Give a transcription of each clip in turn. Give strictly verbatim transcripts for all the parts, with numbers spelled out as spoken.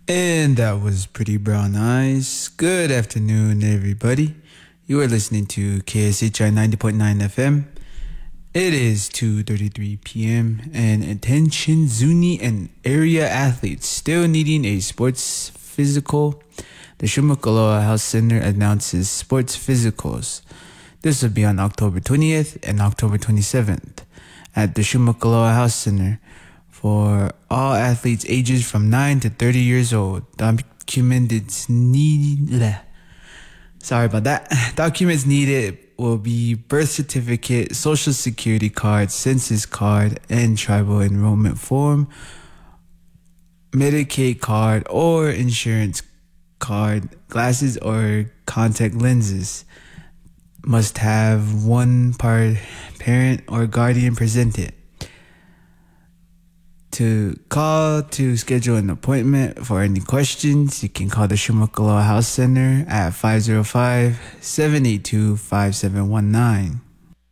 And that was Pretty Brown Eyes. Good afternoon, everybody. You are listening to K S H I ninety point nine F M. It is two thirty-three p.m. and attention Zuni and area athletes still needing a sports physical. The Shumakaloa Health Center announces sports physicals. This will be on October twentieth and October twenty-seventh at the Shumakaloa Health Center for all athletes ages from nine to thirty years old. Documents needed. Sorry about that. Documents needed will be birth certificate, social security card, census card, and tribal enrollment form, Medicaid card or insurance card, glasses or contact lenses. Must have one part parent or guardian presented. To call to schedule an appointment for any questions, you can call the Shumakaloa Health Center at five oh five, seven eight two, five seven one nine.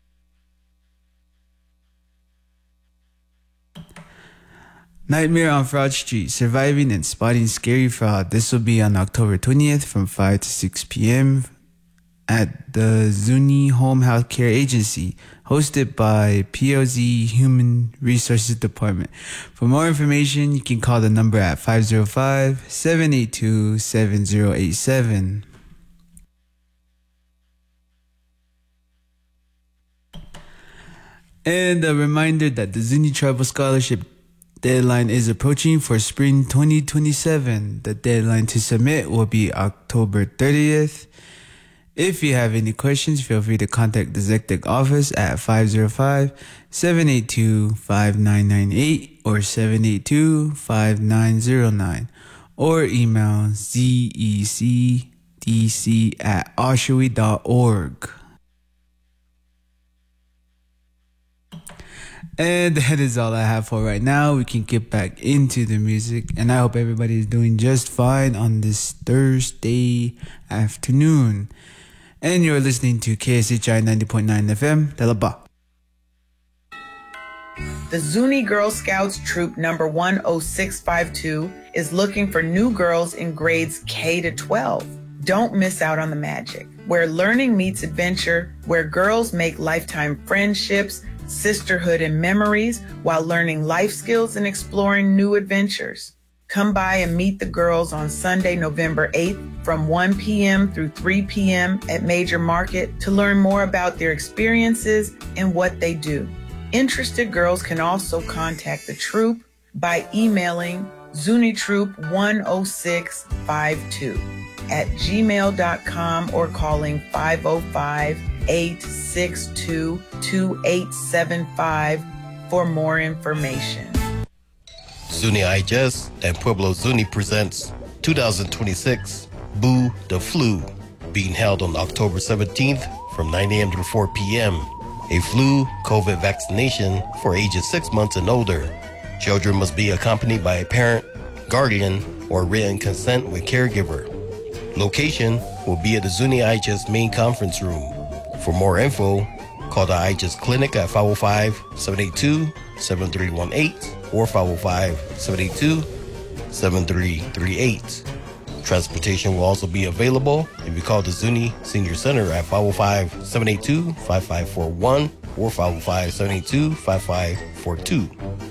Nightmare on Fraud Street, Surviving and Spotting Scary Fraud. This will be on October twentieth from five to six p.m. at the Zuni Home Healthcare Agency, hosted by P O Z Human Resources Department. For more information, you can call the number at five oh five, seven eight two, seven oh eight seven. And a reminder that the Zuni Tribal Scholarship deadline is approaching for spring twenty twenty-seven. The deadline to submit will be October thirtieth. If you have any questions, feel free to contact the ZECTEC office at five oh five, seven eight two, five nine nine eight or seven eight two, five nine oh nine or email zecdc at oshawi dot org. And that is all I have for right now. We can get back into the music, and I hope everybody is doing just fine on this Thursday afternoon. And you're listening to K S H I ninety point nine F M, Telaba. The Zuni Girl Scouts Troop number one oh six five two is looking for new girls in grades K to twelve. Don't miss out on the magic, where learning meets adventure, where girls make lifetime friendships, sisterhood, and memories while learning life skills and exploring new adventures. Come by and meet the girls on Sunday, November eighth from one p.m. through three p.m. at Major Market to learn more about their experiences and what they do. Interested girls can also contact the troop by emailing zunitroop one oh six five two at gmail dot com or calling five oh five, eight six two, two eight seven five for more information. Zuni I H S and Pueblo Zuni presents two thousand twenty-six Boo the Flu, being held on October seventeenth from nine a.m. to four p.m. A flu COVID vaccination for ages six months and older. Children must be accompanied by a parent, guardian, or written consent with caregiver. Location will be at the Zuni I H S main conference room. For more info, call the I H S clinic at five oh five, seven eight two, seven three one eight or five oh five, seven eight two, seven three three eight. Transportation will also be available if you call the Zuni Senior Center at five oh five, seven eight two, five five four one or five oh five, seven eight two, five five four two.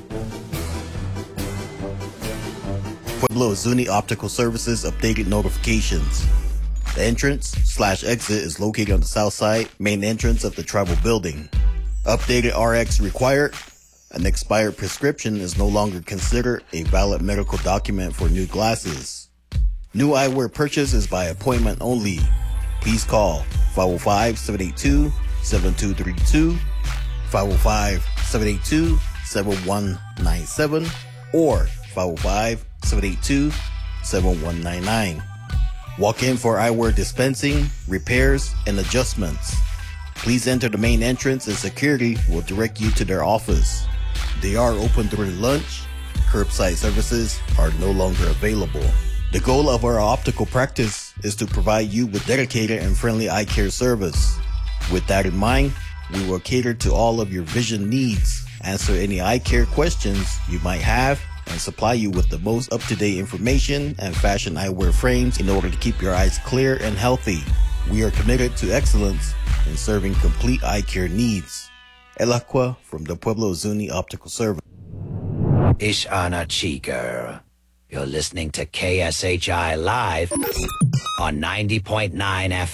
Pueblo Zuni Optical Services updated notifications. The entrance slash exit is located on the south side, main entrance of the tribal building. Updated R X required. An expired prescription is no longer considered a valid medical document for new glasses. New eyewear purchase is by appointment only. Please call five oh five, seven eight two, seven two three two, five oh five, seven eight two, seven one nine seven, or five oh five, seven eight two, seven one nine nine. Walk in for eyewear dispensing, repairs, and adjustments. Please enter the main entrance and security will direct you to their office. They are open during lunch. Curbside services are no longer available. The goal of our optical practice is to provide you with dedicated and friendly eye care service. With that in mind, we will cater to all of your vision needs, answer any eye care questions you might have, and supply you with the most up-to-date information and fashion eyewear frames in order to keep your eyes clear and healthy. We are committed to excellence in serving complete eye care needs. El Aqua from the Pueblo Zuni Optical Service. Ish Ana Chica. You're listening to K S H I Live on ninety point nine F